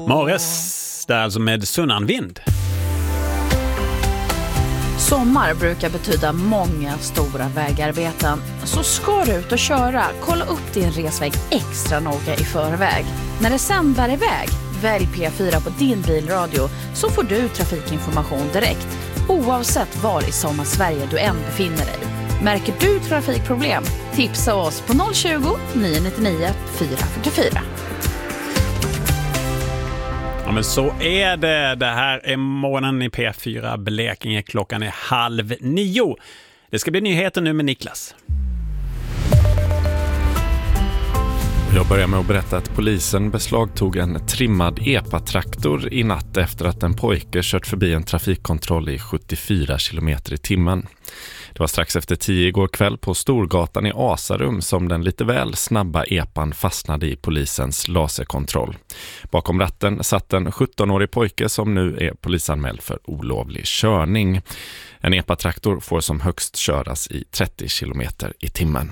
Mares, det är alltså med Sunnanvind. Sommar brukar betyda många stora vägarbeten. Så ska du ut och köra, kolla upp din resväg extra noga i förväg. När det sen bär iväg, välj P4 på din bilradio så får du trafikinformation direkt. Oavsett var i Sommarsverige du än befinner dig. Märker du trafikproblem? Tipsa oss på 020-999 444. Ja, men så är det. Det här är morgonen i P4 Blekinge. Klockan är 8:30. Det ska bli nyheter nu med Niklas. Jag börjar med att berätta att polisen beslagtog en trimmad EPA-traktor i natt efter att en pojke kört förbi en trafikkontroll i 74 km i timmen. Det var strax efter 10 igår kväll på Storgatan i Asarum som den lite väl snabba EPAn fastnade i polisens laserkontroll. Bakom ratten satt en 17-årig pojke som nu är polisanmäld för olovlig körning. En EPA-traktor får som högst köras i 30 km i timmen.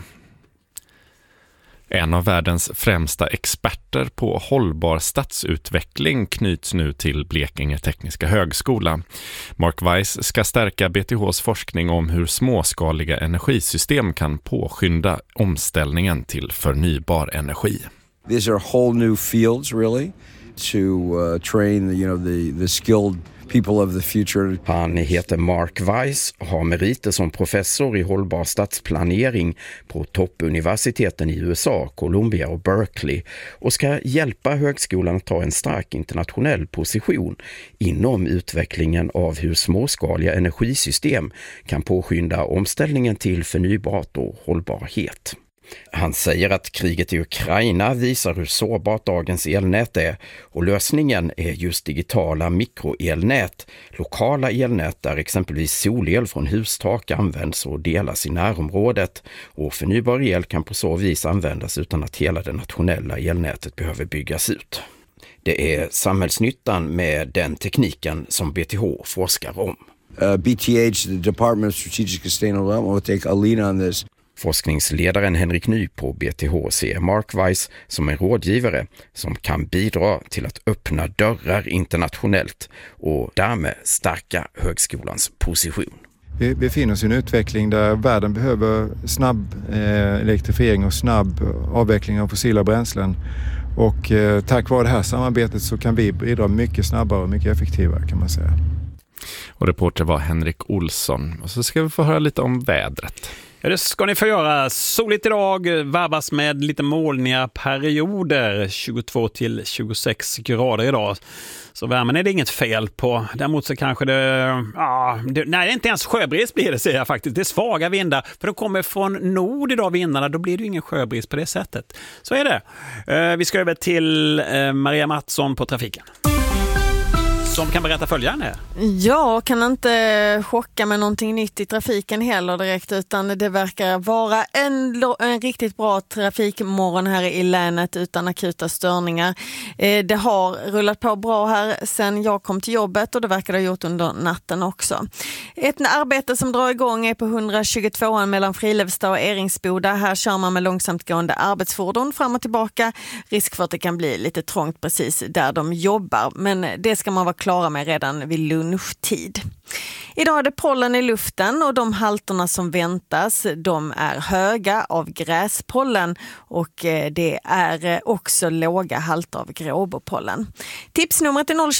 En av världens främsta experter på hållbar stadsutveckling knyts nu till Blekinge Tekniska Högskola. Mark Weiss ska stärka BTHs forskning om hur småskaliga energisystem kan påskynda omställningen till förnybar energi. These are whole new fields really to train the skilled people of the future. Han heter Mark Weiss, har meriter som professor i hållbar stadsplanering på toppuniversiteten i USA, Columbia och Berkeley, och ska hjälpa högskolan att ta en stark internationell position inom utvecklingen av hur småskaliga energisystem kan påskynda omställningen till förnybart och hållbarhet. Han säger att kriget i Ukraina visar hur sårbart dagens elnät är och lösningen är just digitala mikroelnät, lokala elnät där exempelvis solel från hustak används och delas i närområdet, och förnybar el kan på så vis användas utan att hela det nationella elnätet behöver byggas ut. Det är samhällsnyttan med den tekniken som BTH forskar om. BTH, the Department of Strategic Sustainable Development, will take a lead on this. Forskningsledaren Henrik Ny på BTH ser Mark Weiss som en rådgivare som kan bidra till att öppna dörrar internationellt och därmed stärka högskolans position. Vi befinner oss i en utveckling där världen behöver snabb elektrifiering och snabb avveckling av fossila bränslen. Och tack vare det här samarbetet så kan vi bidra mycket snabbare och mycket effektivare, kan man säga. Och reporter var Henrik Olsson. Och så ska vi få höra lite om vädret. Ja, det ska ni få göra. Soligt idag, varvas med lite molniga perioder. 22-26 grader idag. Så värmen är det inget fel på. Däremot så kanske nej, det är inte ens sjöbris blir det, säger jag faktiskt. Det är svaga vindar, för de kommer från nord idag, vindarna. Då blir det ju ingen sjöbris på det sättet. Så är det. Vi ska över till Maria Mattsson på trafiken, som kan berätta följande. Ja, kan inte chocka med någonting nytt i trafiken heller direkt, utan det verkar vara en riktigt bra trafikmorgon här i länet utan akuta störningar. Det har rullat på bra här sen jag kom till jobbet, och det verkar ha gjort under natten också. Ett arbete som drar igång är på 122 mellan Frilevstad och Eringsboda. Här kör man med långsamt gående arbetsfordon fram och tillbaka. Risk för att det kan bli lite trångt precis där de jobbar, men det ska man vara klara med redan vid lunchtid. Idag är det pollen i luften, och de halterna som väntas, de är höga av gräspollen, och det är också låga halter av gråbopollen. Tipsnumret är